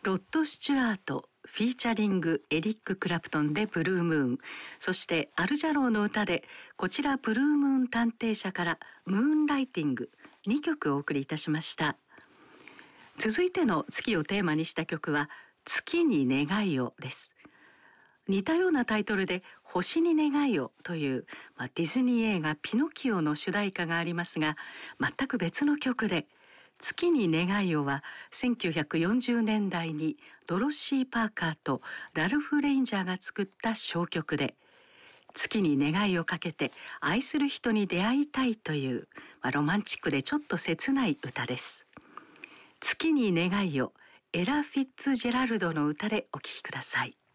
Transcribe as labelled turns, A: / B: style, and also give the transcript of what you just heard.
A: ロッド・スチュアートフィーチャリングエリック・クラプトンでブルームーン、そしてアルジャローの歌でこちらブルームーン探偵社からムーンライティング、2曲お送りいたしました。続いての月をテーマにした曲は月に願いをです。似たようなタイトルで星に願いをという、ディズニー映画ピノキオの主題歌がありますが、全く別の曲で月に願いをは1940年代にドロッシー・パーカーとラルフ・レインジャーが作った小曲で、月に願いをかけて愛する人に出会いたいという、ロマンチックでちょっと切ない歌です。月に願いを、エラ・フィッツジェラルドの歌でお聴きください。